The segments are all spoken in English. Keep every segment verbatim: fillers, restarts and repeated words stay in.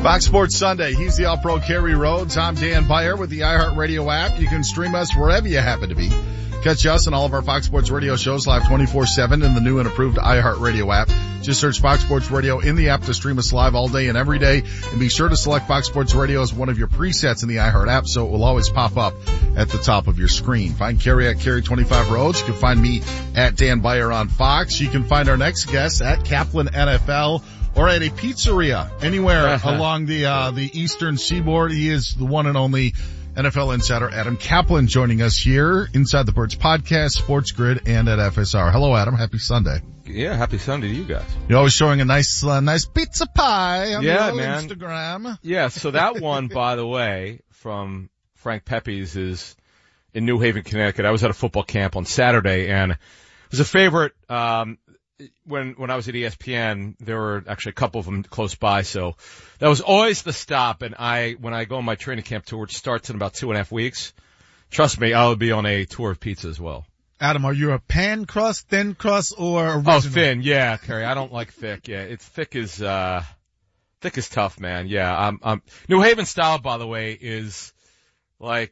Fox Sports Sunday. He's the All-Pro Kerry Rhodes. I'm Dan Beyer with the iHeartRadio app. You can stream us wherever you happen to be. Catch us and all of our Fox Sports Radio shows live twenty-four seven in the new and approved iHeartRadio app. Just search Fox Sports Radio in the app to stream us live all day and every day. And be sure to select Fox Sports Radio as one of your presets in the iHeart app so it will always pop up at the top of your screen. Find Kerry at Kerry twenty-five Rhodes. You can find me at Dan Beyer on Fox. You can find our next guest at Kaplan N F L. Or at a pizzeria anywhere along the uh the eastern seaboard. He is the one and only N F L insider Adam Kaplan joining us here inside the Birds podcast, Sports Grid, and at F S R. Hello, Adam. Happy Sunday. Yeah, happy Sunday to you guys. You're always showing a nice, uh, nice pizza pie on yeah, your man. Instagram. Yeah, so that one, by the way, from Frank Pepe's is in New Haven, Connecticut. I was at a football camp on Saturday, and it was a favorite. Um, when when I was at E S P N, there were actually a couple of them close by, so that was always the stop. And I, when I go on my training camp tour, which starts in about two and a half weeks, trust me, I will be on a tour of pizza as well. Adam, are you a pan crust, thin crust, or original? Oh, thin, yeah, Kerry. I don't like thick. Yeah, it's thick is uh thick is tough, man. Yeah, I'm, I'm New Haven style, by the way, is like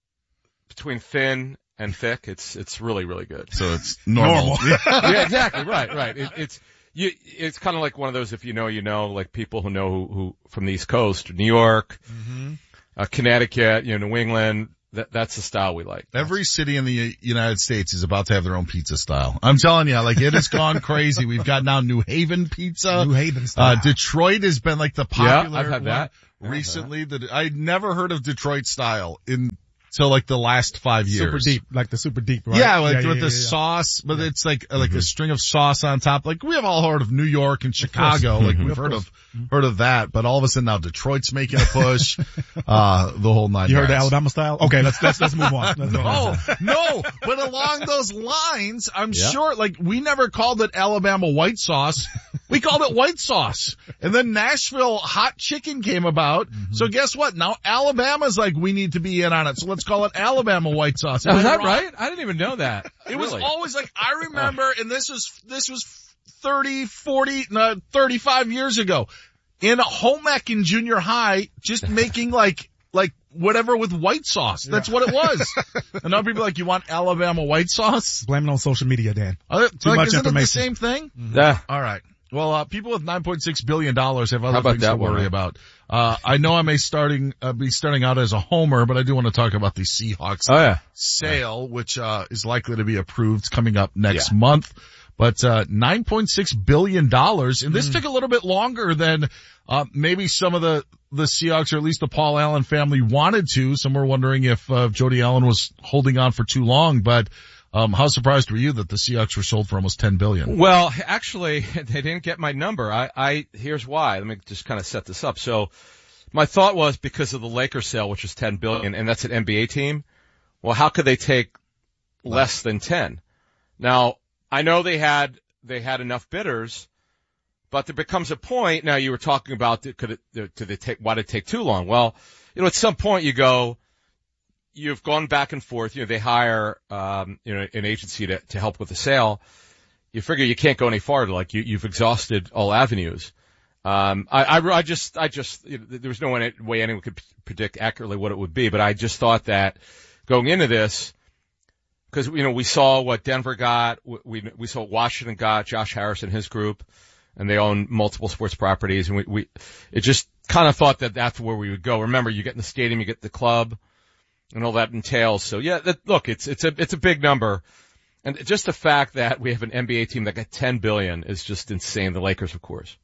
between thin and thick. It's it's really really good. So it's normal. normal. Yeah, exactly. Right, right. It, it's you. It's kind of like one of those. If you know, you know. Like people who know who, who from the East Coast, New York, mm-hmm. uh, Connecticut, you know, New England. That, that's the style we like. Every city in the United States is about to have their own pizza style. I'm telling you, like, it has gone crazy. We've got now New Haven pizza. New Haven style. Uh, Detroit has been like the popular yeah, I've had one that. recently. That I'd never heard of Detroit style in till like the last five years. Super deep, like the super deep, right? Yeah, like yeah, with yeah, the yeah, yeah. sauce, but yeah. it's like like mm-hmm. a string of sauce on top. Like we have all heard of New York and Chicago, like we've of heard course. of heard of that, but all of a sudden now Detroit's making a push. uh the whole nine. You heard yards. the Alabama style? Okay, let's let's let's move on. Let's no, no, but along those lines, I'm yeah. sure. Like we never called it Alabama white sauce. We called it white sauce. And then Nashville hot chicken came about. Mm-hmm. So guess what? Now Alabama's like, we need to be in on it. So let's call it Alabama white sauce. Now, was that right? I didn't even know that. It really? was always like, I remember, and this was, this was thirty, forty, no, thirty-five years ago in home ec in junior high, just making like, like whatever with white sauce. That's yeah. what it was. And now people are like, you want Alabama white sauce? Blame it on social media, Dan. Are Too like, much isn't information. It the same thing? Mm-hmm. Yeah. All right. Well, uh, people with nine point six billion dollars have other things to worry one, right? about. Uh, I know I may starting, uh, be starting out as a homer, but I do want to talk about the Seahawks oh, yeah. sale, yeah. which, uh, is likely to be approved. It's coming up next yeah. month. But, uh, nine point six billion dollars. And this mm. took a little bit longer than, uh, maybe some of the, the Seahawks or at least the Paul Allen family wanted to. Some were wondering if, uh, Jody Allen was holding on for too long, but, Um, how surprised were you that the Seahawks were sold for almost ten billion dollars? Well, actually, they didn't get my number. I, I, here's why. Let me just kind of set this up. So, my thought was because of the Lakers sale, which is ten billion dollars, and that's an N B A team. Well, how could they take less than ten? Now, I know they had, they had enough bidders, but there becomes a point. Now, you were talking about, could it, did it take, why did it take too long? Well, you know, at some point you go, you've gone back and forth. You know, they hire, um, you know, an agency to, to help with the sale. You figure you can't go any farther. Like you, you've exhausted all avenues. Um, I, I, I just, I just, you know, there was no way anyone could predict accurately what it would be, but I just thought that going into this, cause, you know, we saw what Denver got. We, we saw what Washington got, Josh Harris and his group, and they own multiple sports properties. And we, we, it just kind of thought that that's where we would go. Remember, you get in the stadium, you get the club, and all that entails. So yeah, that, look, it's, it's a, it's a big number. And just the fact that we have an N B A team that got ten billion dollars is just insane. The Lakers, of course.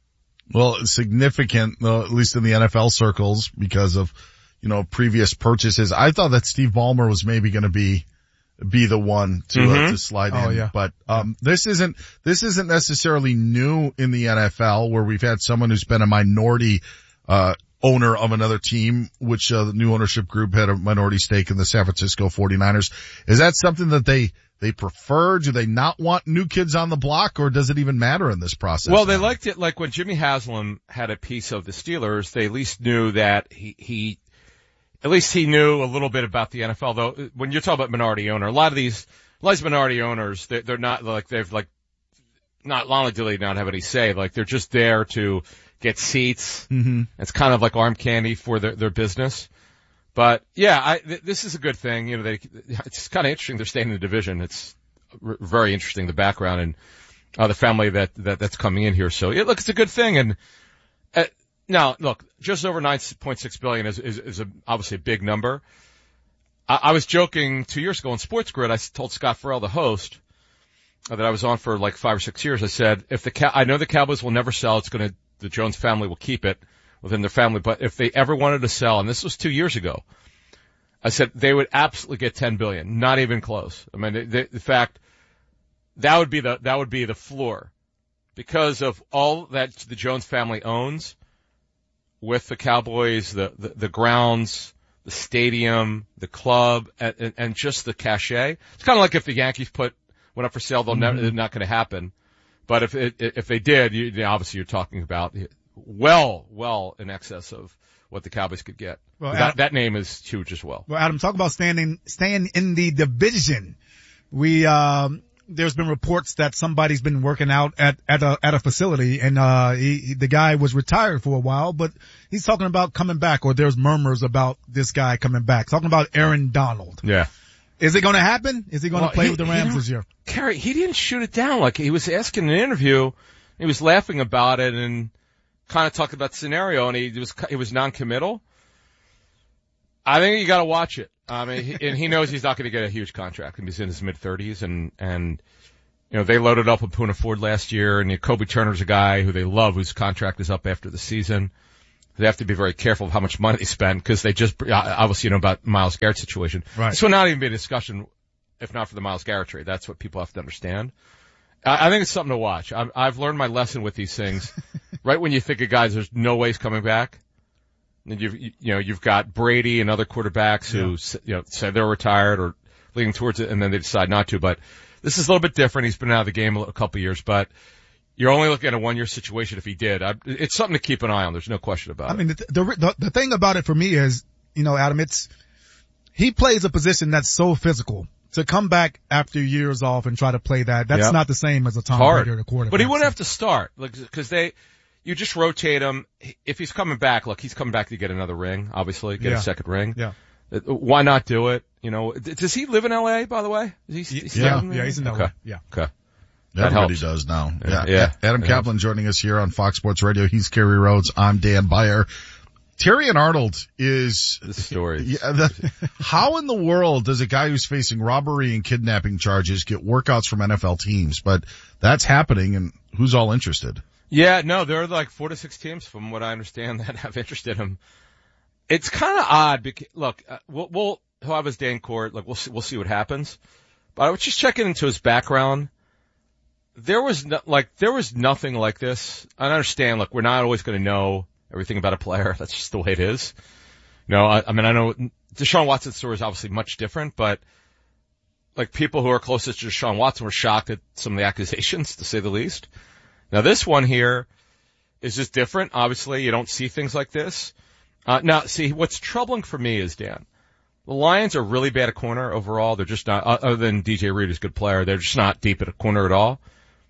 Well, significant, uh, at least in the N F L circles because of, you know, previous purchases. I thought that Steve Ballmer was maybe going to be, be the one to, mm-hmm. uh, to slide in. Oh, yeah. But, um, this isn't, this isn't necessarily new in the N F L where we've had someone who's been a minority, uh, owner of another team, which uh, the new ownership group had a minority stake in the San Francisco forty-niners. Is that something that they, they prefer? Do they not want new kids on the block, or does it even matter in this process? Well, they liked it, like when Jimmy Haslam had a piece of the Steelers, they at least knew that he, he, at least he knew a little bit about the N F L, though. When you're talking about minority owner, a lot of these, a lot of these minority owners, they're, they're not like, they've like, not, not only do they not have any say, like they're just there to get seats. Mm-hmm. It's kind of like arm candy for their, their business. But yeah, I, th- this is a good thing. You know, they, it's kind of interesting. They're staying in the division. It's r- very interesting, the background and uh, the family that, that, that's coming in here. So yeah, look, it's a good thing. And, uh, now look, just over nine point six billion is, is, is a, obviously a big number. I, I was joking two years ago on Sports Grid. I told Scott Farrell, the host, uh, that I was on for like five or six years. I said, if the Cow- I know the Cowboys will never sell. It's going to, the Jones family will keep it within their family. But if they ever wanted to sell, and this was two years ago, I said they would absolutely get ten billion, not even close. I mean, the, the fact that would be the, that would be the floor because of all that the Jones family owns with the Cowboys, the, the, the grounds, the stadium, the club, and, and, and just the cachet. It's kind of like if the Yankees put, went up for sale, they'll Mm-hmm. never, it's not going to happen. But if it, if they did, you, you know, obviously you're talking about well, well in excess of what the Cowboys could get. Well, that, Adam, that name is huge as well. well, Adam, talk about standing, staying in the division. We, um, there's been reports that somebody's been working out at, at a, at a facility and, uh, he, he, the guy was retired for a while, but he's talking about coming back, or there's murmurs about this guy coming back. Talking about Aaron Donald. Yeah. Is it going to happen? Is he going to Well, play he- with the you Rams know, this year? Kerry, he didn't shoot it down. Like he was asking in an interview, he was laughing about it and kind of talked about the scenario, and he was, he was non-committal. I think you got to watch it. I mean, he, and he knows he's not going to get a huge contract. He's in his mid thirties, and and you know they loaded up with Poona Ford last year, and Kobe Turner's a guy who they love, whose contract is up after the season. They have to be very careful of how much money they spend because they just obviously you know about Myles Garrett's situation. Right. This will not even be a discussion if not for the Myles Garrett trade. That's what people have to understand. I, I think it's something to watch. I've, I've learned my lesson with these things. Right when you think of guys, there's no way he's coming back. And you've, you know, you've got Brady and other quarterbacks who, Yeah. you know, say they're retired or leaning towards it and then they decide not to. But this is a little bit different. He's been out of the game a, a couple of years, but you're only looking at a one year situation if he did. I, it's something to keep an eye on. There's no question about I it. mean, the, the, the, the thing about it for me is, you know, Adam, it's, he plays a position that's so physical. To come back after years off and try to play that, that's Yep. not the same as a Tom Hard. Brady or the quarterback. But he wouldn't have to start, like, cause they, you just rotate him. If he's coming back, look, he's coming back to get another ring, obviously, get Yeah. a second ring. Yeah. Why not do it? You know, does he live in L A, by the way? Is he, he's Yeah, still in yeah, he's in L A. Okay. Yeah. Okay. That Everybody helps. does now. Yeah. Yeah. Yeah. Adam It Kaplan joining us here on Fox Sports Radio. He's Kerry Rhodes. I'm Dan Beyer. Terrion Arnold is, The story. yeah, the, how in the world does a guy who's facing robbery and kidnapping charges get workouts from N F L teams? But that's happening, and who's all interested? Yeah, no, there are like four to six teams, from what I understand, that have interest in him. It's kind of odd because, look, uh, we'll, we'll, he'll have his day in court. Like, we'll see, we'll see what happens. But I was just checking into his background. There was no, like, there was nothing like this. I understand, look, we're not always going to know everything about a player. That's just the way it is. You know, I, I mean, I know Deshaun Watson's story is obviously much different, but like people who are closest to Deshaun Watson were shocked at some of the accusations, to say the least. Now this one here is just different. Obviously, you don't see things like this. Uh, now, see, what's troubling for me is, Dan, the Lions are really bad at corner overall. They're just not, other than D J Reed, who's a good player, they're just not deep at a corner at all.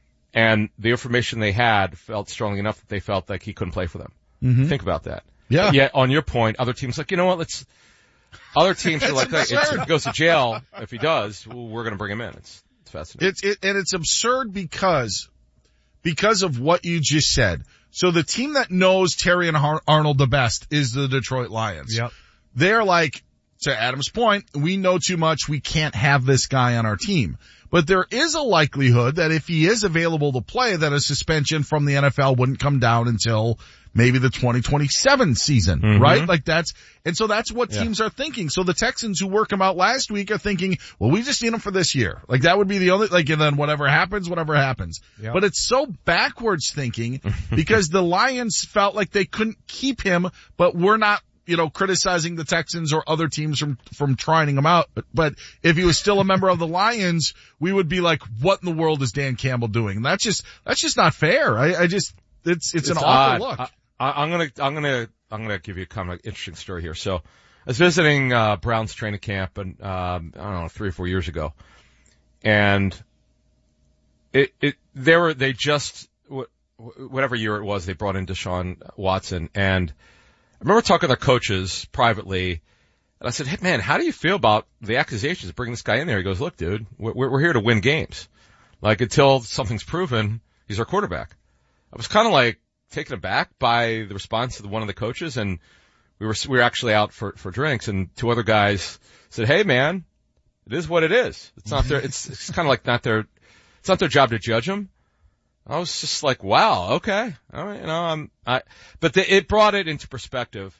And the information they had felt strongly enough that they felt like he couldn't play for them. Mm-hmm. Think about that. Yeah. Yet on your point, other teams like, you know what, let's, other teams are like, hey, it's, if he goes to jail, if he does, well, we're going to bring him in. It's, it's fascinating. It's, it, and it's absurd because, because of what you just said. So the team that knows Terrion Har- Arnold the best is the Detroit Lions. Yep. They're like, to Adam's point, we know too much, we can't have this guy on our team. But there is a likelihood that if he is available to play, that a suspension from the N F L wouldn't come down until maybe the twenty twenty-seven season, Mm-hmm. right? Like that's, and so that's what Yeah. teams are thinking. So the Texans who work him out last week are thinking, well, we just need him for this year. Like that would be the only, like, and then whatever happens, whatever happens. Yep. But it's so backwards thinking because the Lions felt like they couldn't keep him, but we're not, you know, criticizing the Texans or other teams from, from trying him out. But, but if he was still a member of the Lions, we would be like, what in the world is Dan Campbell doing? And that's just, that's just not fair. I, I just, it's, it's, an awful odd. look. I, I, I'm gonna, I'm gonna, I'm gonna give you a kind of interesting story here. So, I was visiting, uh, Brown's training camp and, um, I don't know, three or four years ago. And it, it, they were, they just, whatever year it was, they brought in Deshaun Watson. And I remember talking to their coaches privately, and I said, hey, man, how do you feel about the accusations of bringing this guy in there? He goes, look, dude, we're, we're here to win games. Like, until something's proven, he's our quarterback. I was kind of like taken aback by the response of one of the coaches, and we were we were actually out for, for drinks, and two other guys said, hey, man, it is what it is. It's not their, it's, it's kind of like not their, it's not their job to judge him. I was just like, wow, okay. All right, you know, I'm, I, but the, it brought it into perspective.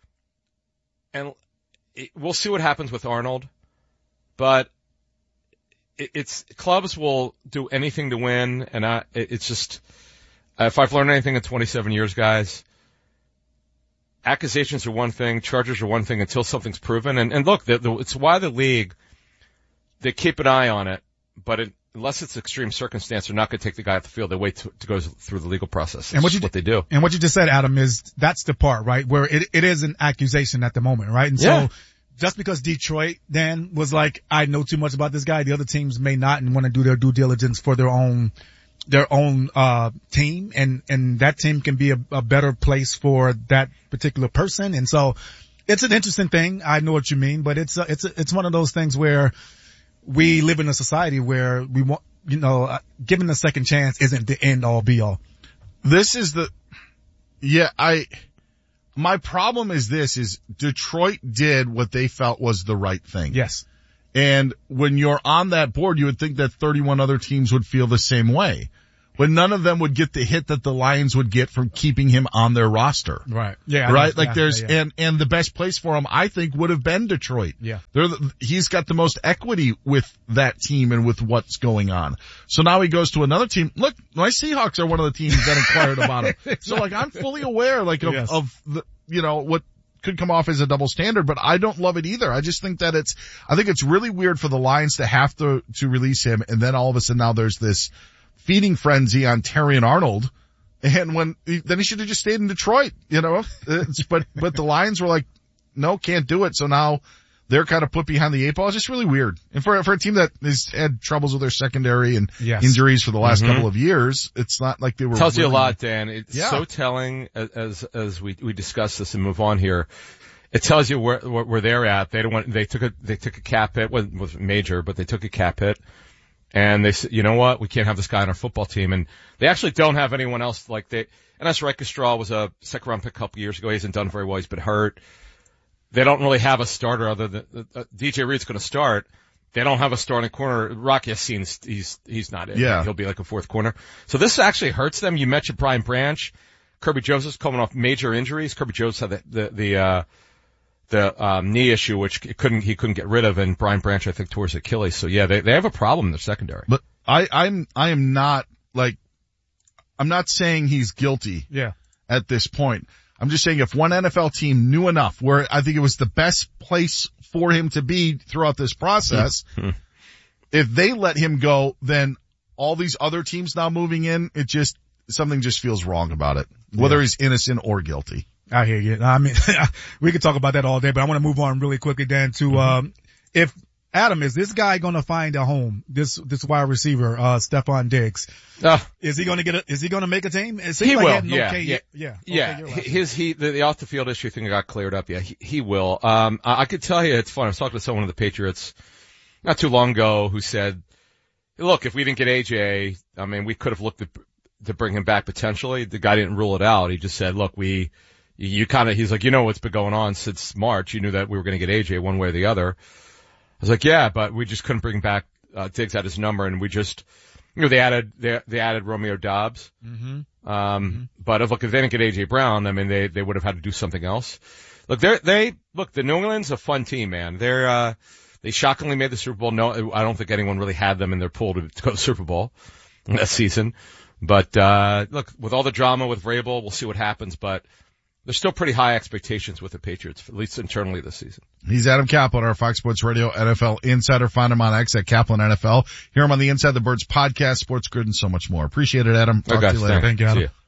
And it, we'll see what happens with Arnold, but it, it's, clubs will do anything to win, and I, it, it's just, if I've learned anything in twenty-seven years, guys, accusations are one thing, charges are one thing until something's proven. And, and look, the, the, it's why the league, they keep an eye on it, but it, unless it's extreme circumstance, they're not going to take the guy off the field. They wait to, to go through the legal process. That's and what, you, what they do. And what you just said, Adam, is that's the part, right, where it, it is an accusation at the moment, right? And yeah. so just because Detroit then was like, I know too much about this guy, the other teams may not and want to do their due diligence for their own their own uh team, and and that team can be a, a better place for that particular person. And so it's an interesting thing. I know what you mean, but it's a, it's a, it's one of those things where we live in a society where we want, you know, uh, giving a second chance isn't the end all be all. This is the, yeah, I, my problem is this, is Detroit did what they felt was the right thing. Yes. And when you're on that board, you would think that thirty-one other teams would feel the same way. But none of them would get the hit that the Lions would get from keeping him on their roster. Right. Yeah. Right? Like yeah, there's, yeah, yeah. and, and the best place for him, I think, would have been Detroit. Yeah. They're the, he's got the most equity with that team and with what's going on. So now he goes to another team. Look, my Seahawks are one of the teams that inquired about him. Exactly. So like, I'm fully aware, like, of, yes. of the, you know, what could come off as a double standard, but I don't love it either. I just think that it's, I think it's really weird for the Lions to have to, to release him, and then all of a sudden now there's this feeding frenzy on Terrion Arnold, and when, then he should have just stayed in Detroit, you know, it's, but, but the Lions were like, no, can't do it. So now they're kind of put behind the eight ball. It's just really weird. And for, for a team that has had troubles with their secondary and yes. injuries for the last mm-hmm. couple of years, it's not like they were. Tells really, you a lot, Dan. It's yeah. so telling as, as we, we discuss this and move on here. It tells you where, where, where they're at. They don't want, they took a, they took a cap hit, wasn't, wasn't major, but they took a cap hit. And they said, you know what? We can't have this guy on our football team. And they actually don't have anyone else like they, and that's Reichestraw was a second round pick a couple years ago. He hasn't done very well. He's been hurt. They don't really have a starter other than, uh, D J Reed's going to start. They don't have a starting corner. Rock Yassin, he's, he's not it. Yeah. He'll be like a fourth corner. So this actually hurts them. You mentioned Brian Branch. Kirby Joseph's coming off major injuries. Kirby Joseph had the, the, the, uh, the, um, knee issue, which he couldn't, he couldn't get rid of, and Brian Branch, I think, tore his Achilles. So yeah, they, they have a problem in their secondary. But I, I'm, I am not like, I'm not saying he's guilty. Yeah. At this point. I'm just saying if one N F L team knew enough where I think it was the best place for him to be throughout this process, if they let him go, then all these other teams now moving in, it just, something just feels wrong about it, whether yeah. he's innocent or guilty. I hear you. I mean, we could talk about that all day, but I want to move on really quickly, Dan, to, mm-hmm. um, if, Adam, is this guy going to find a home? This, this wide receiver, uh, Stephon Diggs. Uh, is he going to get a, is he going to make a team? It he like will. He yeah, okay, yeah. Yeah. Yeah. Okay, his, he, the, the off the field issue thing got cleared up. Yeah, he, he will. Um, I, I could tell you it's fun. I was talking to someone of the Patriots not too long ago who said, look, if we didn't get A J, I mean, we could have looked at, to bring him back potentially. The guy didn't rule it out. He just said, look, we, you kind of, he's like, you know what's been going on since March. You knew that we were going to get A J one way or the other. I was like, yeah, but we just couldn't bring back, uh, Diggs at his number, and we just, you know, they added, they, they added Romeo Doubs. Mm-hmm. Um, mm-hmm. but if, look, if they didn't get A J Brown, I mean, they, they would have had to do something else. Look, they're, they, look, the New England's a fun team, man. They're, uh, they shockingly made the Super Bowl. No, I don't think anyone really had them in their pool to, to go to the Super Bowl that season. But, uh, look, with all the drama with Vrabel, we'll see what happens, but there's still pretty high expectations with the Patriots, at least internally this season. He's Adam Kaplan, our Fox Sports Radio N F L insider. Find him on X at Kaplan N F L. Hear him on the Inside the Birds podcast, Sports Grid, and so much more. Appreciate it, Adam. Talk okay, to you later. Thank you, Adam.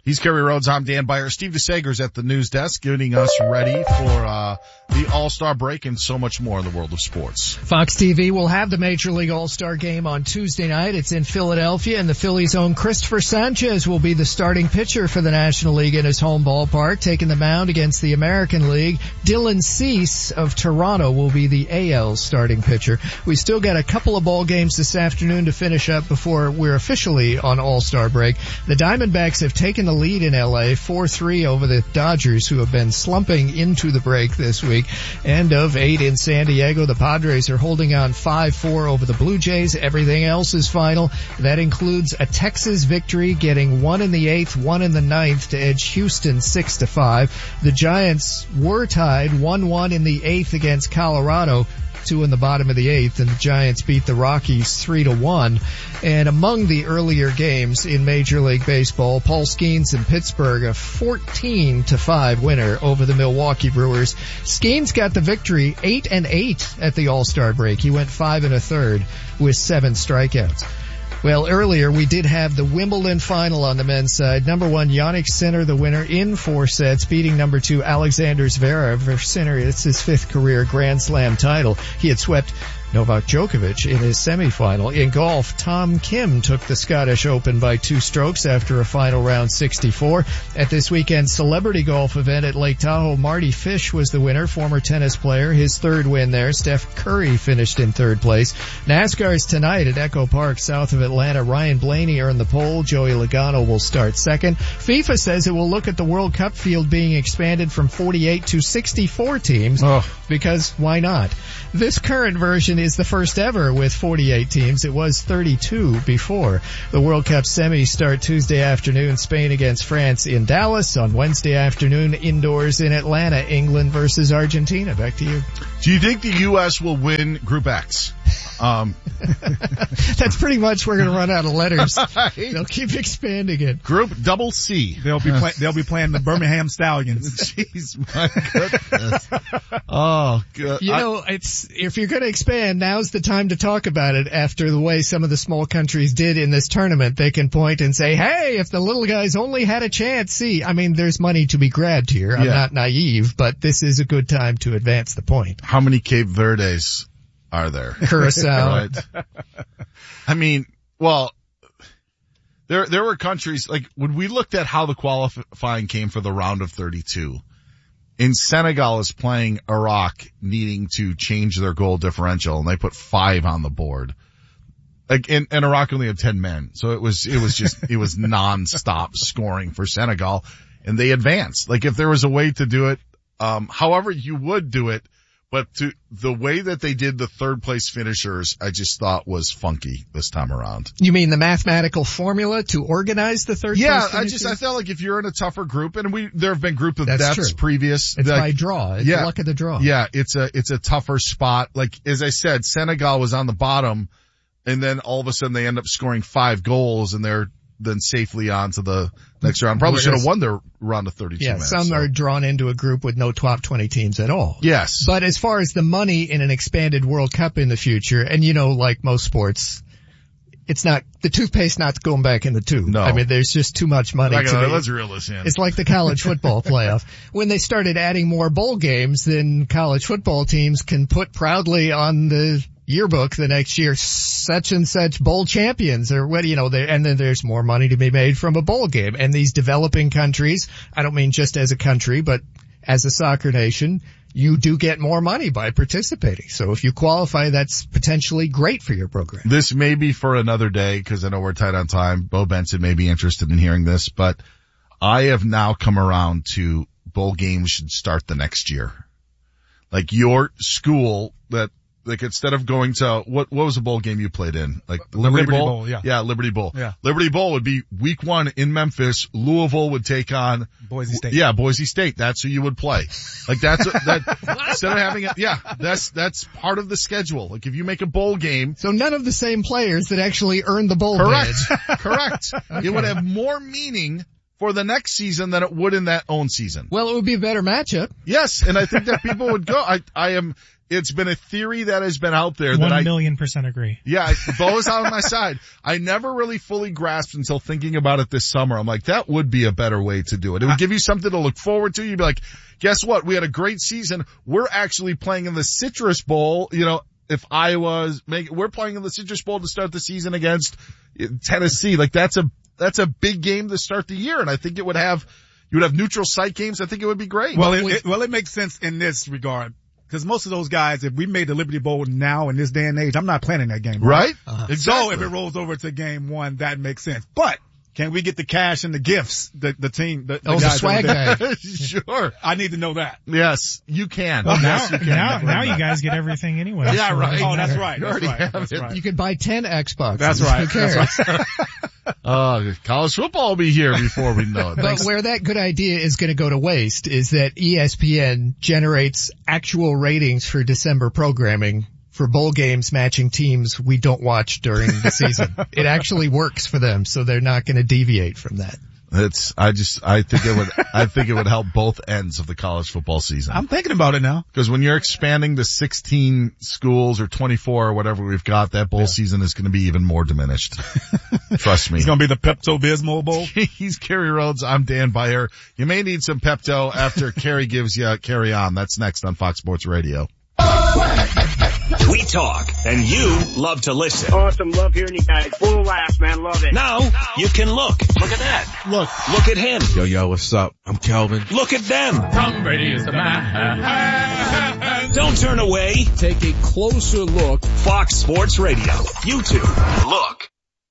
He's Kerry Rhodes. I'm Dan Byer. Steve DeSager's at the news desk getting us ready for uh the All-Star break and so much more in the world of sports. Fox T V will have the Major League All-Star game on Tuesday night. It's in Philadelphia, and the Phillies' own Christopher Sanchez will be the starting pitcher for the National League in his home ballpark, taking the mound against the American League. Dylan Cease of Toronto will be the A L starting pitcher. We still got a couple of ball games this afternoon to finish up before we're officially on All-Star break. The Diamondbacks have taken the lead in L A, four three over the Dodgers, who have been slumping into the break this week. And of eight in San Diego, the Padres are holding on five four over the Blue Jays. Everything else is final. That includes a Texas victory, getting one in the eighth, one in the ninth to edge Houston six to five. The Giants were tied one one in the eighth against Colorado, two in the bottom of the eighth, and the Giants beat the Rockies three to one. And among the earlier games in Major League Baseball, Paul Skeens in Pittsburgh, a fourteen to five winner over the Milwaukee Brewers. Skeens got the victory, eight and eight at the All-Star break. He went five and a third with seven strikeouts. Well, earlier we did have the Wimbledon final on the men's side. Number one, Jannik Sinner, the winner in four sets, beating number two, Alexander Zverev. Sinner, it's his fifth career Grand Slam title. He had swept Novak Djokovic in his semifinal. In golf, Tom Kim took the Scottish Open by two strokes after a final round sixty-four. At this weekend's celebrity golf event at Lake Tahoe, Marty Fish was the winner, former tennis player, his third win there. Steph Curry finished in third place. NASCAR's tonight at Echo Park, south of Atlanta. Ryan Blaney earned the pole. Joey Logano will start second. FIFA says it will look at the World Cup field being expanded from forty-eight to sixty-four teams, oh. because why not? This current version is the first ever with forty-eight teams. It was thirty-two before. The World Cup semis start Tuesday afternoon, Spain against France in Dallas. On Wednesday afternoon, indoors in Atlanta, England versus Argentina. Back to you. Do you think the U S will win Group X? Um, That's pretty much, we're going to run out of letters. They'll keep expanding it. Group Double C. They'll be play, they'll be playing the Birmingham Stallions. Jeez, my goodness. Oh, good. You know, it's, if you're going to expand, now's the time to talk about it. After the way some of the small countries did in this tournament, they can point and say, hey, if the little guys only had a chance, see, I mean, there's money to be grabbed here. I'm yeah. not naive, but this is a good time to advance the point. How many Cape Verdes are there? Curacao. Right. I mean, well, there there were countries, like when we looked at how the qualifying came for the round of thirty-two, in Senegal is playing Iraq, needing to change their goal differential, and they put five on the board. Like, and, and Iraq only had ten men, so it was it was just it was nonstop scoring for Senegal, and they advanced. Like, if there was a way to do it, um, however you would do it. But to, the way that they did the third place finishers, I just thought was funky this time around. You mean the mathematical formula to organize the third yeah, place finishers? Yeah, I just, I felt like if you're in a tougher group, and we, there have been group of That's deaths true. previous. It's that, by draw. It's yeah, the luck of the draw. Yeah, it's a, it's a tougher spot. Like, as I said, Senegal was on the bottom, and then all of a sudden they end up scoring five goals, and they're then safely on to the next round. Probably should have won their round of thirty-two. Yeah, minutes, some so. are drawn into a group with no top twenty teams at all. Yes. But as far as the money in an expanded World Cup in the future, and you know, like most sports, it's not, the toothpaste not going back in the tube. No. I mean, there's just too much money like, to uh, be. Let's reel this in. It's like the college football playoff. When they started adding more bowl games, then college football teams can put proudly on the yearbook the next year, such and such bowl champions, or what, you know, there, and then there's more money to be made from a bowl game. And these developing countries, I don't mean just as a country, but as a soccer nation, you do get more money by participating. So if you qualify, that's potentially great for your program. This may be for another day, because I know we're tight on time. Bo Benson may be interested in hearing this, but I have now come around to bowl games should start the next year. Like your school that, like, instead of going to, what, what was the bowl game you played in? Like Liberty, Liberty Bowl? Bowl, yeah. Yeah, Liberty Bowl. Yeah. Liberty Bowl would be week one in Memphis. Louisville would take on Boise State. Yeah, Boise State. That's who you would play. Like, that's, that, instead of having it, yeah, that's, that's part of the schedule. Like, if you make a bowl game. So none of the same players that actually earned the bowl Correct. badge. Correct. Okay. It would have more meaning for the next season than it would in that own season. Well, it would be a better matchup. Yes, and I think that people would go. I, I am, it's been a theory that has been out there that One I, million percent agree. yeah, Bo is on my side. I never really fully grasped until thinking about it this summer. I'm like, that would be a better way to do it. It would give you something to look forward to. You'd be like, guess what? We had a great season. We're actually playing in the Citrus Bowl. You know, if Iowa's make, we're playing in the Citrus Bowl to start the season against Tennessee. Like that's a, that's a big game to start the year. And I think it would have, you would have neutral site games. I think it would be great. Well, it, it, well, it makes sense in this regard. Because most of those guys, if we made the Liberty Bowl now in this day and age, I'm not playing in that game. Right? Right? Uh-huh. Exactly. So if it rolls over to game one, that makes sense. But can we get the cash and the gifts? The, the team, the, the Oh, the guys swag over there? bag. Sure. I need to know that. Yes, you can. Well, now, yes, you can. now, now you guys get everything anyway. Yeah, so right. it doesn't Oh, that's matter. right. You That's already right. have That's it. right. You could buy ten Xboxes. That's right. Who cares? That's right. Uh, college football will be here before we know it. But Thanks. where that good idea is going to go to waste is that E S P N generates actual ratings for December programming for bowl games matching teams we don't watch during the season. It actually works for them, so they're not going to deviate from that. It's, I just, I think it would, I think it would help both ends of the college football season. I'm thinking about it now. Because when you're expanding to sixteen schools or twenty-four or whatever we've got, that bowl yeah. season is going to be even more diminished. Trust me. It's going to be the Pepto-Bismol Bowl. He's Kerry Rhodes. I'm Dan Beyer. You may need some Pepto after Kerry gives you Carry On. That's next on Fox Sports Radio. We talk, and you love to listen. Awesome. Love hearing you guys. Full of laughs, man. Love it. Now, you can look. Look at that. Look. Look at him. Yo, yo, what's up? I'm Kelvin. Look at them. Tom Brady is the man. Don't turn away. Take a closer look. Fox Sports Radio. YouTube. Look.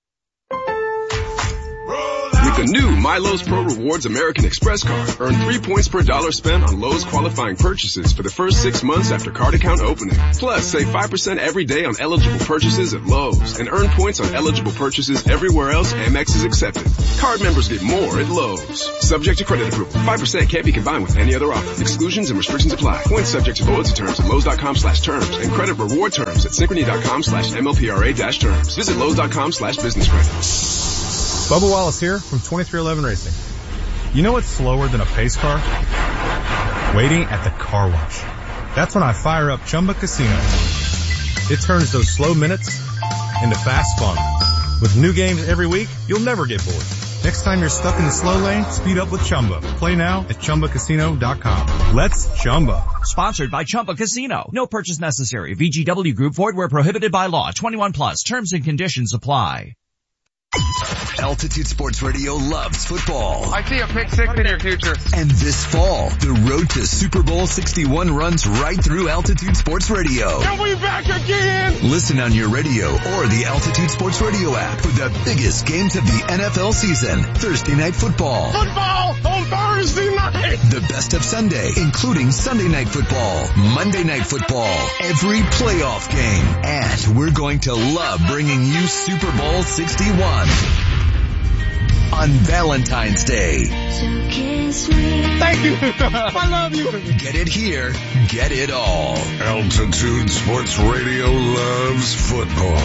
With the new MyLowe's Pro Rewards American Express card, earn three points per dollar spent on Lowe's qualifying purchases for the first six months after card account opening. Plus, save five percent every day on eligible purchases at Lowe's and earn points on eligible purchases everywhere else Amex is accepted. Card members get more at Lowe's. Subject to credit approval. five percent can't be combined with any other offer. Exclusions and restrictions apply. Points subject to loyalty terms at Lowe's.com slash terms and credit reward terms at Synchrony.com slash MLPRA dash terms. Visit Lowe's.com slash business credit. Bubba Wallace here from twenty-three eleven Racing. You know what's slower than a pace car? Waiting at the car wash. That's when I fire up Chumba Casino. It turns those slow minutes into fast fun. With new games every week, you'll never get bored. Next time you're stuck in the slow lane, speed up with Chumba. Play now at Chumba Casino dot com. Let's Chumba. Sponsored by Chumba Casino. No purchase necessary. V G W Group. Void where prohibited by law. twenty-one plus. Terms and conditions apply. Altitude Sports Radio loves football. I see a pick six in your future. And this fall, the road to Super Bowl sixty-one runs right through Altitude Sports Radio. And we back again! Listen on your radio or the Altitude Sports Radio app for the biggest games of the N F L season. Thursday Night Football. Football on Thursday night! The best of Sunday, including Sunday Night Football, Monday Night Football, every playoff game. And we're going to love bringing you Super Bowl sixty-one. On Valentine's Day. Thank you. I love you. Get it here. Get it all. Altitude Sports Radio loves football.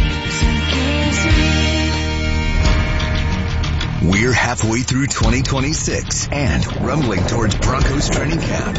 We're halfway through twenty twenty-six and rumbling towards Broncos training camp.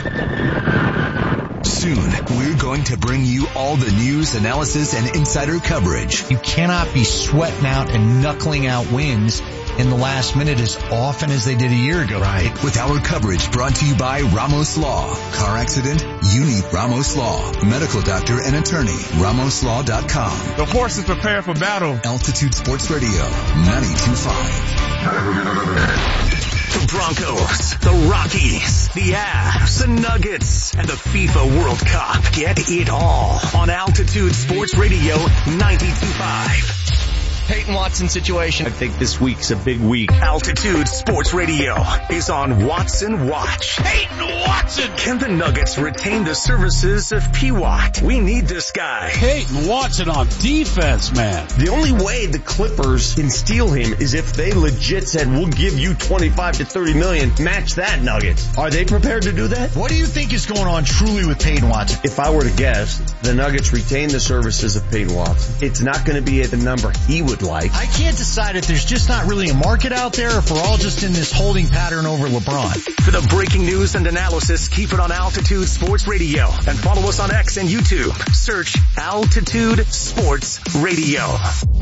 Soon, we're going to bring you all the news, analysis, and insider coverage. You cannot be sweating out and knuckling out wins in the last minute as often as they did a year ago. Right. With our coverage brought to you by Ramos Law. Car accident? You need Ramos Law. Medical doctor and attorney. Ramos Law dot com. The horse is prepared for battle. Altitude Sports Radio, ninety-two point five. The Broncos, the Rockies, the Avs, the Nuggets, and the FIFA World Cup. Get it all on Altitude Sports Radio ninety-two point five. Peyton Watson situation. I think this week's a big week. Altitude Sports Radio is on Watson Watch. Peyton Watson! Can the Nuggets retain the services of P. Watt? We need this guy. Peyton Watson on defense, man. The only way the Clippers can steal him is if they legit said, we'll give you twenty-five to thirty million, match that Nuggets. Are they prepared to do that? What do you think is going on truly with Peyton Watson? If I were to guess, the Nuggets retain the services of Peyton Watson. It's not going to be at the number he would would like. I can't decide if there's just not really a market out there or if we're all just in this holding pattern over LeBron. For the breaking news and analysis, keep it on Altitude Sports Radio and follow us on X and YouTube. Search Altitude Sports Radio.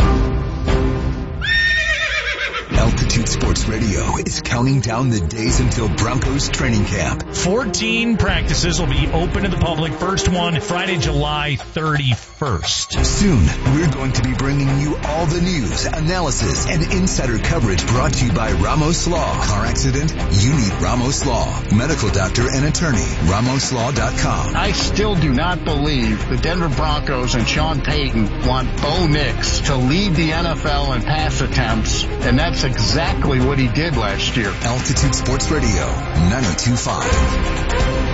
Altitude Sports Radio is counting down the days until Broncos training camp. fourteen practices will be open to the public. First one Friday, July thirty-first. Soon, we're going to be bringing you all the news, analysis, and insider coverage brought to you by Ramos Law. Car accident? You need Ramos Law. Medical doctor and attorney. Ramos Law dot com. I still do not believe the Denver Broncos and Sean Payton want Bo Nix to lead the N F L in pass attempts, and that's exactly what he did last year. Altitude Sports Radio, ninety-two point five.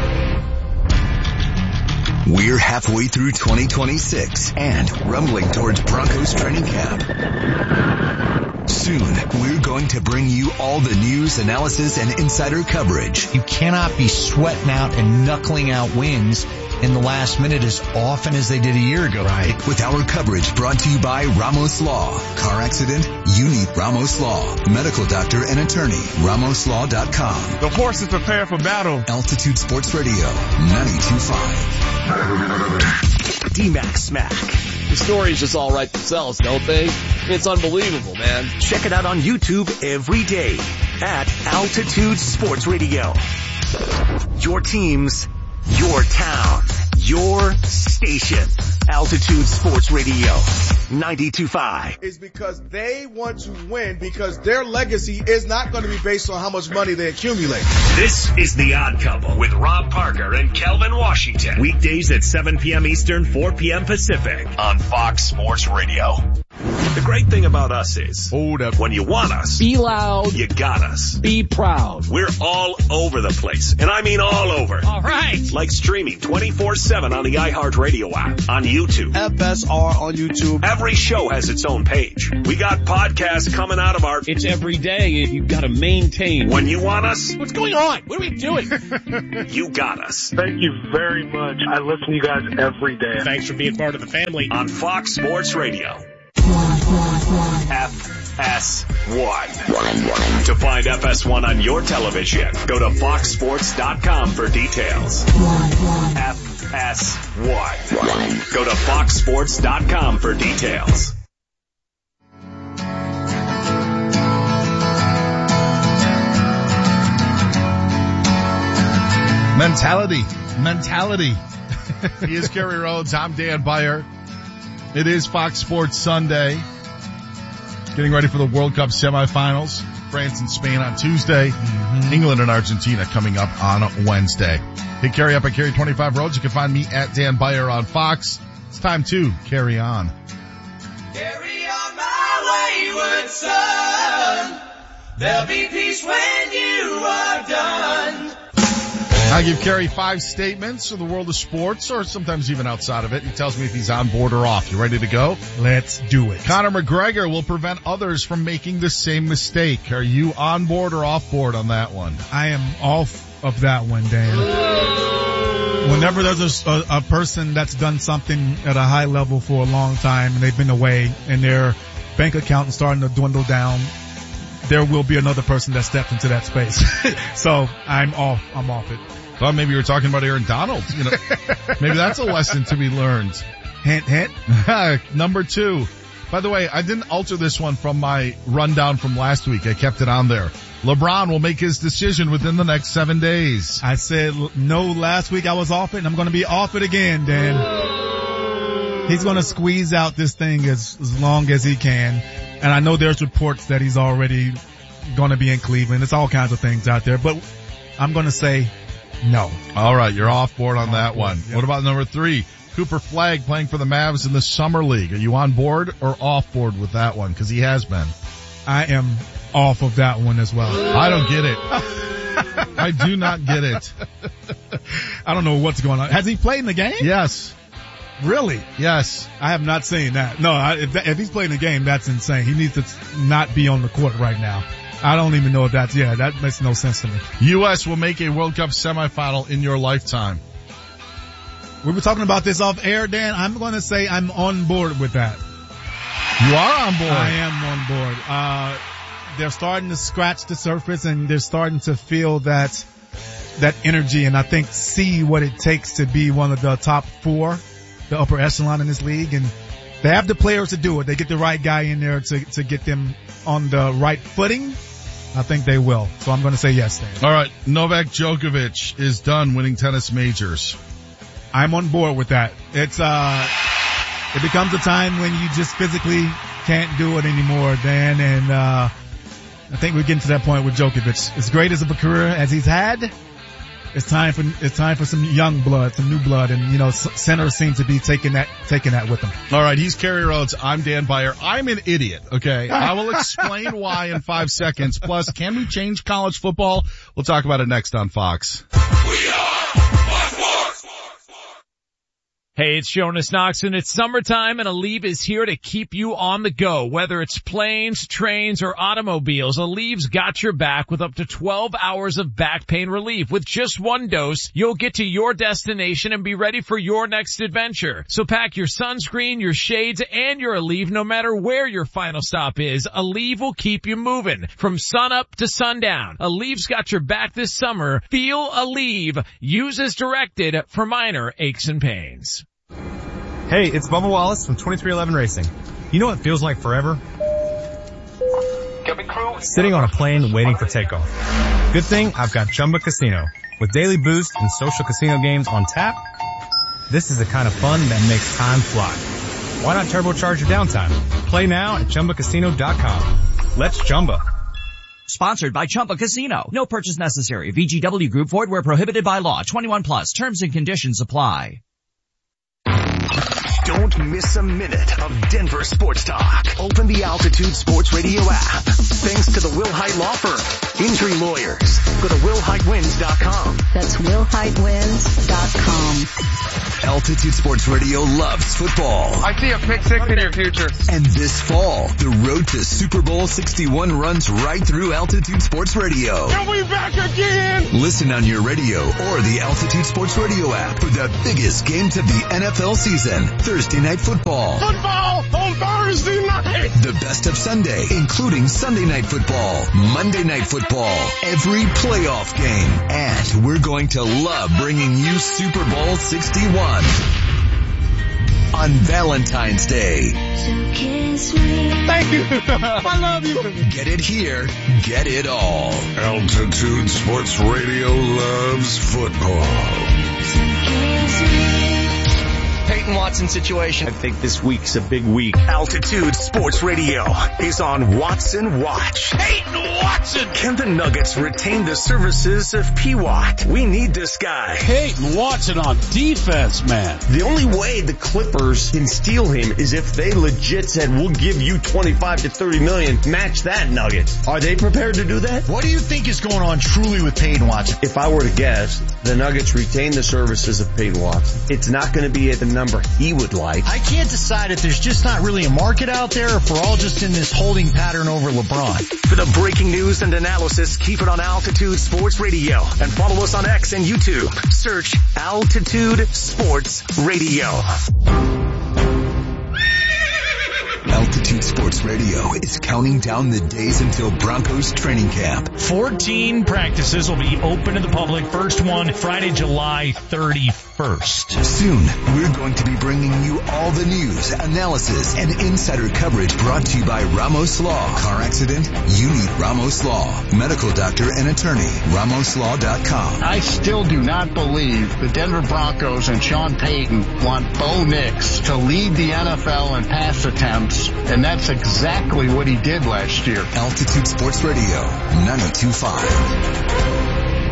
We're halfway through twenty twenty-six and rumbling towards Broncos training camp. Soon, we're going to bring you all the news, analysis, and insider coverage. You cannot be sweating out and knuckling out wins in the last minute as often as they did a year ago. Right. With our coverage brought to you by Ramos Law. Car accident? You need Ramos Law. Medical doctor and attorney. Ramos Law dot com. The horses prepare for battle. Altitude Sports Radio, ninety-two point five. D-Mac Smack. The stories just all write themselves, don't they? It's unbelievable, man. Check it out on YouTube every day at Altitude Sports Radio. Your teams, your town, your station. Altitude Sports Radio, ninety-two point five. Is because they want to win because their legacy is not going to be based on how much money they accumulate. This is The Odd Couple with Rob Parker and Kelvin Washington. Weekdays at seven p.m. Eastern, four p.m. Pacific on Fox Sports Radio. The great thing about us is, hold up, when you want us, be loud, you got us. Be proud. We're all over the place, and I mean all over. All right. Like streaming twenty-four seven on the iHeartRadio app, on YouTube. F S R on YouTube. Every show has its own page. We got podcasts coming out of our... It's every day. You've got to maintain. When you want us... What's going on? What are we doing? You got us. Thank you very much. I listen to you guys every day. Thanks for being part of the family. On Fox Sports Radio. F S one. To find F S one on your television, go to fox sports dot com for details. F S one. Go to fox sports dot com for details. Mentality. Mentality. He is Kerry Rhodes. I'm Dan Beyer. It is Fox Sports Sunday. Getting ready for the World Cup semifinals. France and Spain on Tuesday. Mm-hmm. England and Argentina coming up on Wednesday. Hey, Kerry up at Kerry twenty-five Roads. You can find me at Dan Beyer on Fox. It's time to carry on. Carry on my wayward son. There'll be peace when you are done. I give Kerry five statements of the world of sports, or sometimes even outside of it. He tells me if he's on board or off. You ready to go? Let's do it. Conor McGregor will prevent others from making the same mistake. Are you on board or off board on that one? I am off of that one, Dan. Whenever there's a, a, a person that's done something at a high level for a long time and they've been away and their bank account is starting to dwindle down, there will be another person that steps into that space. So I'm off. I'm off it. Well, maybe you were talking about Aaron Donald. You know, maybe that's a lesson to be learned. Hint, hint. Number two. By the way, I didn't alter this one from my rundown from last week. I kept it on there. LeBron will make his decision within the next seven days. I said no last week. I was off it, and I'm going to be off it again, Dan. He's going to squeeze out this thing as, as long as he can. And I know there's reports that he's already going to be in Cleveland. There's all kinds of things out there. But I'm going to say no. All right, you're off board on that one. Yep. What about number three? Cooper Flagg playing for the Mavs in the Summer League. Are you on board or off board with that one? Because he has been. I am off of that one as well. I don't get it. I do not get it. I don't know what's going on. Has he played in the game? Yes. Really? Yes. I have not seen that. No, I, if, that, if he's playing the game, that's insane. He needs to not be on the court right now. I don't even know if that's, yeah, that makes no sense to me. U S will make a World Cup semifinal in your lifetime. We were talking about this off air, Dan. I'm going to say I'm on board with that. You are on board. I am on board. Uh, they're starting to scratch the surface and they're starting to feel that, that energy and I think see what it takes to be one of the top four, the upper echelon in this league. And they have the players to do it. They get the right guy in there to, to get them on the right footing. I think they will. So I'm going to say yes, Dan. All right. Novak Djokovic is done winning tennis majors. I'm on board with that. It's, uh, it becomes a time when you just physically can't do it anymore, Dan. And, uh, I think we're getting to that point with Djokovic. As great as of a career as he's had, it's time for, it's time for some young blood, some new blood. And, you know, centers seem to be taking that, taking that with them. All right. He's Kerry Rhodes. I'm Dan Beyer. I'm an idiot. Okay. I will explain why in five seconds. Plus, can we change college football? We'll talk about it next on Fox. We are Fox Sports. Hey, it's Jonas Knox and it's summertime and Aleve is here to keep you on the go. Whether it's planes, trains, or automobiles, Aleve's got your back with up to twelve hours of back pain relief. With just one dose, you'll get to your destination and be ready for your next adventure. So pack your sunscreen, your shades, and your Aleve no matter where your final stop is. Aleve will keep you moving from sunup to sundown. Aleve's got your back this summer. Feel Aleve. Use as directed for minor aches and pains. Hey, it's Bubba Wallace from twenty-three eleven Racing. You know what feels like forever? Sitting on a plane waiting for takeoff. Good thing I've got Chumba Casino. With daily boost and social casino games on tap, this is the kind of fun that makes time fly. Why not turbocharge your downtime? Play now at Chumba Casino dot com. Let's Chumba. Sponsored by Chumba Casino. No purchase necessary. V G W Group. Void where prohibited by law. twenty-one plus. Terms and conditions apply. Don't miss a minute of Denver sports talk. Open the Altitude Sports Radio app. Thanks to the Will Height Law Firm. Injury lawyers. Go to will height wins dot com. That's will height wins dot com. Altitude Sports Radio loves football. I see a pick six in your future. And this fall, the road to Super Bowl sixty-one runs right through Altitude Sports Radio. And we back again! Listen on your radio or the Altitude Sports Radio app for the biggest games of the N F L season. Thursday Night Football. Football on Thursday night. The best of Sunday, including Sunday Night Football, Monday Night Football, every playoff game. And we're going to love bringing you Super Bowl sixty-one on Valentine's Day. So kiss me. Thank you. I love you. Get it here. Get it all. Altitude Sports Radio loves football. So kiss me. Peyton Watson situation. I think this week's a big week. Altitude Sports Radio is on Watson Watch. Peyton Watson! Can the Nuggets retain the services of P. Watt? We need this guy. Peyton Watson on defense, man. The only way the Clippers can steal him is if they legit said, we'll give you twenty-five to thirty million, match that Nuggets. Are they prepared to do that? What do you think is going on truly with Peyton Watson? If I were to guess, the Nuggets retain the services of Peyton Watson. It's not going to be at the number he would like. I can't decide if there's just not really a market out there or if we're all just in this holding pattern over LeBron. For the breaking news and analysis, keep it on Altitude Sports Radio and follow us on X and YouTube. Search Altitude Sports Radio. Altitude Sports Radio is counting down the days until Broncos training camp. fourteen practices will be open to the public. First one Friday, July thirty-first. Soon, we're going to be bringing you all the news, analysis, and insider coverage brought to you by Ramos Law. Car accident? You need Ramos Law. Medical doctor and attorney. Ramos Law dot com. I still do not believe the Denver Broncos and Sean Payton want Bo Nix to lead the N F L in pass attempts, and that's exactly what he did last year. Altitude Sports Radio, ninety-two point five.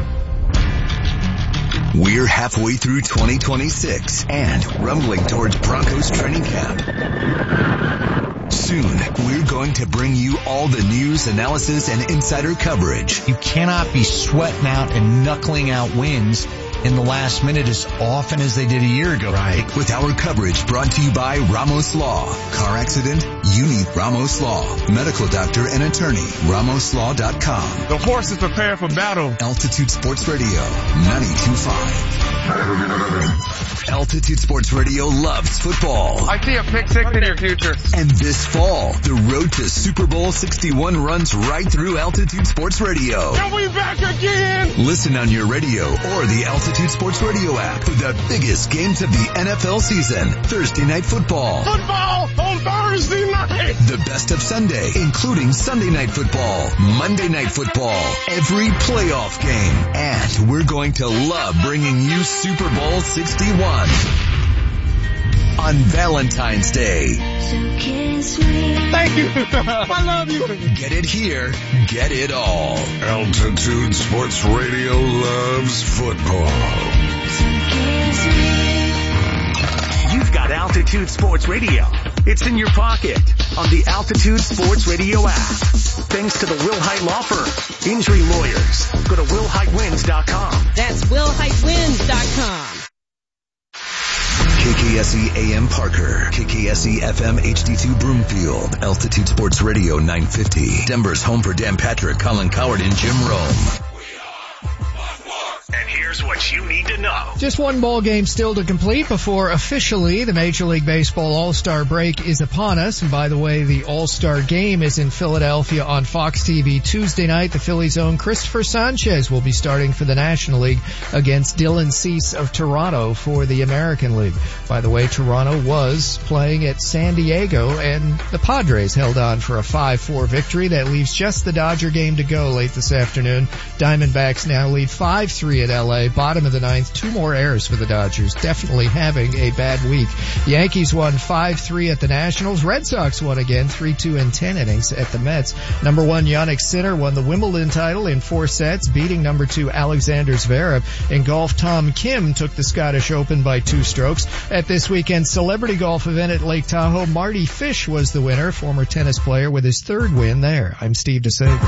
We're halfway through twenty twenty-six and rumbling towards Broncos training camp. Soon, we're going to bring you all the news, analysis, and insider coverage. You cannot be sweating out and knuckling out wins in the last minute as often as they did a year ago. Right. With our coverage brought to you by Ramos Law. Car accident? You need Ramos Law. Medical doctor and attorney. Ramos Law dot com. The horse is prepared for battle. Altitude Sports Radio, ninety-two point five. Altitude Sports Radio loves football. I see a pick six in your future. And this fall, the road to Super Bowl sixty-one runs right through Altitude Sports Radio. Can we back again? Listen on your radio or the Altitude Sports Radio app for the biggest games of the N F L season. Thursday Night Football. Football on Thursday night. The best of Sunday, including Sunday Night Football, Monday Night Football, every playoff game. And we're going to love bringing you Super Bowl sixty-one on Valentine's Day. Thank you. I love you. Get it here. Get it all. Altitude Sports Radio loves football. You've got Altitude Sports Radio. It's in your pocket on the Altitude Sports Radio app. Thanks to the Will Height Law Firm. Injury lawyers. Go to will height wins dot com. That's will height wins dot com. K K S E A M Parker, K K S E F M H D two Broomfield, Altitude Sports Radio nine fifty, Denver's home for Dan Patrick, Colin Coward, and Jim Rome. And here's what you need to know. Just one ball game still to complete before officially the Major League Baseball All-Star break is upon us. And by the way, the All-Star game is in Philadelphia on Fox T V Tuesday night. The Phillies' own Christopher Sanchez will be starting for the National League against Dylan Cease of Toronto for the American League. By the way, Toronto was playing at San Diego, and the Padres held on for a five four victory. That leaves just the Dodger game to go late this afternoon. Diamondbacks now lead five three at L A. Bottom of the ninth, two more errors for the Dodgers. Definitely having a bad week. Yankees won five three at the Nationals. Red Sox won again, three two in ten innings at the Mets. Number one, Jannik Sinner won the Wimbledon title in four sets, beating number two, Alexander Zverev. In golf, Tom Kim took the Scottish Open by two strokes. At this weekend's celebrity golf event at Lake Tahoe, Marty Fish was the winner, former tennis player with his third win there. I'm Steve DeSager.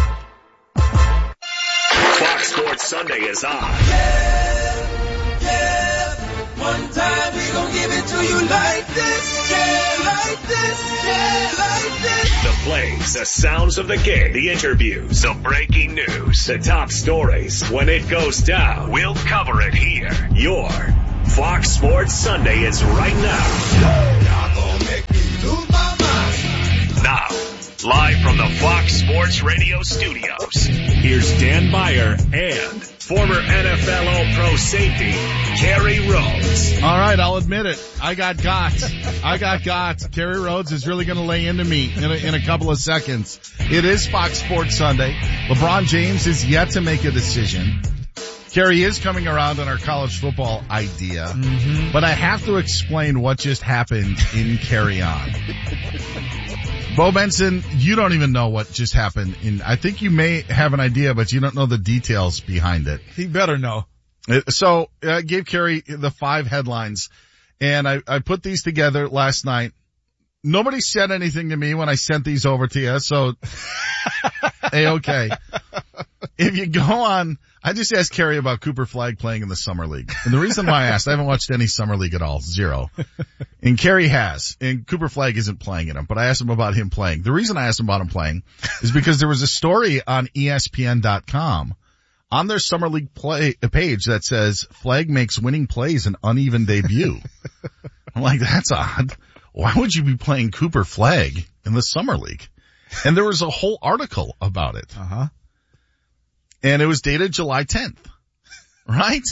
Fox Sports Sunday is on. Yeah, yeah. One time we gon' give it to you like this, yeah, like this, yeah, like this. The plays, the sounds of the game, the interviews, the breaking news, the top stories. When it goes down, we'll cover it here. Your Fox Sports Sunday is right now. Y'all gon' make me lose my mind. Now, live from the Fox Sports Radio studios, here's Dan Beyer and former N F L All-Pro safety, Kerry Rhodes. All right, I'll admit it. I got got. I got got. Kerry Rhodes is really going to lay into me in a, in a couple of seconds. It is Fox Sports Sunday. LeBron James is yet to make a decision. Kerry is coming around on our college football idea, mm-hmm. but I have to explain what just happened in Carry On. Bo Benson, you don't even know what just happened. In, I think you may have an idea, but you don't know the details behind it. He better know. So I gave Kerry the five headlines, and I, I put these together last night. Nobody said anything to me when I sent these over to you, so A-okay. If you go on, I just asked Kerry about Cooper Flagg playing in the Summer League. And the reason why I asked, I haven't watched any Summer League at all, zero. And Kerry has, and Cooper Flagg isn't playing in them, but I asked him about him playing. The reason I asked him about him playing is because there was a story on E S P N dot com on their Summer League play page that says Flagg makes winning plays an uneven debut. I'm like, that's odd. Why would you be playing Cooper Flagg in the Summer League? And there was a whole article about it. Uh-huh. And it was dated July tenth, right?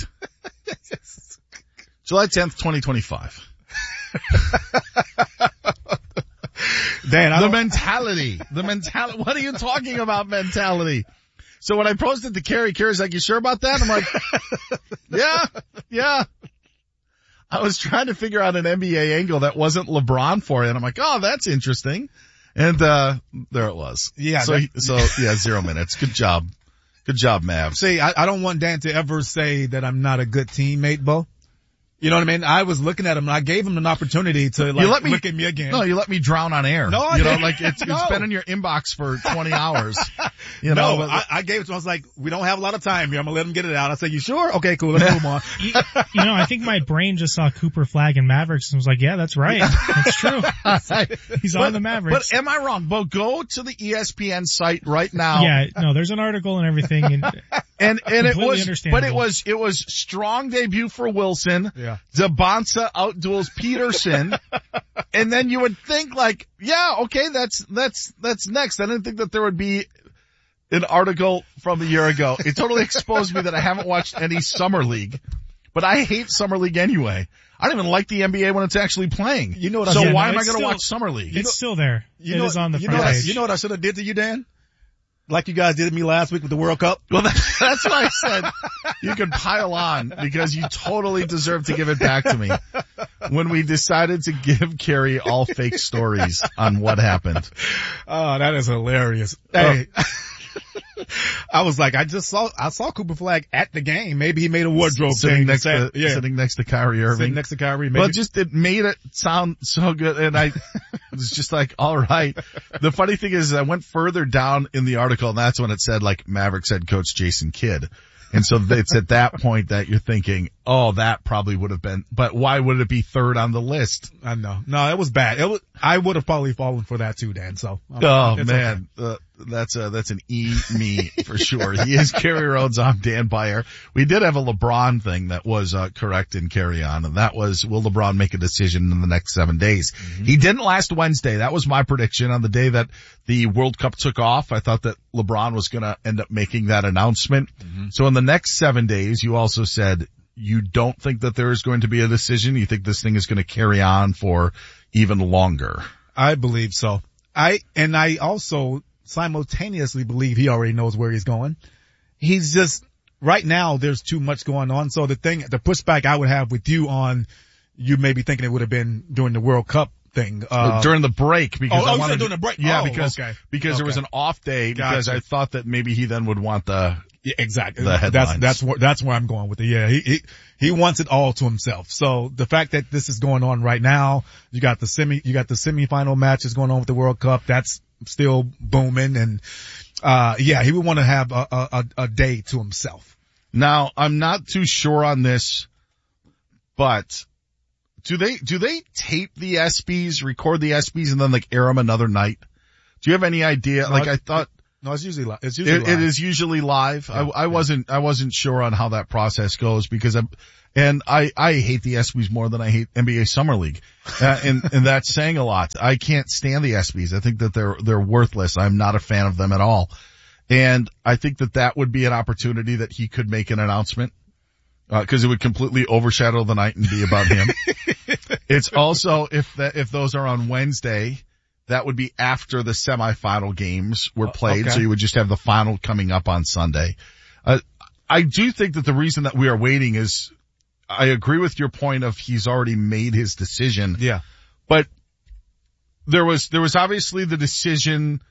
July tenth, twenty twenty-five. Dan, I the don't... mentality, the mentality. What are you talking about mentality? So when I posted to Kerry, Kerry's like, you sure about that? I'm like, yeah, yeah. I was trying to figure out an N B A angle that wasn't LeBron for it. And I'm like, oh, that's interesting. And, uh, there it was. Yeah. So, that... so yeah, zero minutes. Good job. Good job, Mav. See, I, I don't want Dan to ever say that I'm not a good teammate, Bo. You know what I mean? I was looking at him and I gave him an opportunity to like you let me, look at me again. No, you let me drown on air. No, I you know, didn't. like it's, No. it's been in your inbox for twenty hours. You no, know, I, I gave it to him. I was like, we don't have a lot of time here. I'm going to let him get it out. I said, you sure? Okay, cool. Let's move on. You, you know, I think my brain just saw Cooper Flag and Mavericks and was like, yeah, that's right. That's true. He's but, on the Mavericks. But am I wrong? Bo, go to the E S P N site right now. Yeah, no, there's an article and everything. And, and, and it was, understandable. but it was, it was strong debut for Wilson. Yeah. Zabonsa outduels Peterson. And then you would think like, yeah, okay, that's, that's, that's next. I didn't think that there would be an article from a year ago. It totally exposed me that I haven't watched any Summer League, but I hate Summer League anyway. I don't even like the N B A when it's actually playing. You know what? So I, yeah, why no, am I going to still, watch Summer League? It's you know, still there. You it know, is on the you front know page. You know what I should have did to you, Dan? Like you guys did to me last week with the World Cup? Well, that, that's what I said. You could pile on because you totally deserve to give it back to me. When we decided to give Kerry all fake stories on what happened. Oh, that is hilarious. Hey. I was like, I just saw, I saw Cooper Flag at the game. Maybe he made a wardrobe sitting thing. next to, to, yeah. sitting next to Kyrie Irving. Sitting next to Kyrie. Maybe. Well, just, it made it sound so good. And I was just like, all right. The funny thing is I went further down in the article and that's when it said like Mavericks head coach Jason Kidd. And so it's at that point that you're thinking, oh, that probably would have been, but why would it be third on the list? I know. No, it was bad. It was, I would have probably fallen for that too, Dan. So. Um, oh man, okay. uh, that's a, that's an E me for sure. He is Kerry Rhodes. I'm Dan Byer. We did have a LeBron thing that was, uh, correct in carry on. And that was, will LeBron make a decision in the next seven days? Mm-hmm. He didn't last Wednesday. That was my prediction on the day that the World Cup took off. I thought that LeBron was going to end up making that announcement. Mm-hmm. So in the next seven days, you also said you don't think that there is going to be a decision. You think this thing is going to carry on for even longer. I believe so. I, and I also simultaneously believe he already knows where he's going. He's just, right now there's too much going on. So the thing, the pushback I would have with you on, you may be thinking it would have been during the World Cup thing. Uh, during the break because oh, I oh, wanted during the break. Yeah, oh, because, okay. because okay. there was an off day because gotcha. I thought that maybe he then would want the, yeah, exactly. the headlines. That's, that's where, that's where I'm going with it. Yeah, he, he, he wants it all to himself. So the fact that this is going on right now, you got the semi, you got the semifinal matches going on with the World Cup. That's still booming. And, uh, yeah, he would want to have a, a, a day to himself. Now, I'm not too sure on this, but do they, do they tape the ESPYs, record the ESPYs and then like air them another night? Do you have any idea? No, like I thought. No, it's usually live. It's usually it, live. It is usually live. Yeah, I, I yeah. wasn't, I wasn't sure on how that process goes because I'm, and I, I hate the ESPYs more than I hate N B A Summer League. Uh, and, and that's saying a lot. I can't stand the ESPYs. I think that they're, they're worthless. I'm not a fan of them at all. And I think that that would be an opportunity that he could make an announcement. Uh, cause it would completely overshadow the night and be about him. It's also, if that, if those are on Wednesday, that would be after the semifinal games were played. Okay. So you would just have the final coming up on Sunday. Uh, I do think that the reason that we are waiting is I agree with your point of he's already made his decision. Yeah. But there was, there was obviously the decision